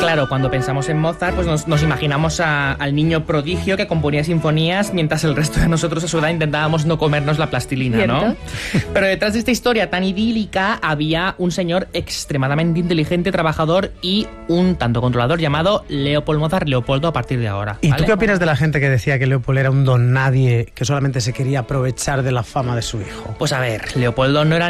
Claro, cuando pensamos en Mozart, pues nos imaginamos al niño prodigio que componía sinfonías mientras el resto de nosotros a su edad intentábamos no comernos la plastilina, ¿Cierto? ¿no? Pero detrás de esta historia tan idílica había un señor extremadamente inteligente, trabajador y un tanto controlador llamado Leopold Mozart, Leopoldo a partir de ahora. ¿Y ¿vale? tú qué opinas de la gente que decía que Leopold era un don nadie, que solamente se quería aprovechar de la fama de su hijo? Pues a ver, Leopoldo no era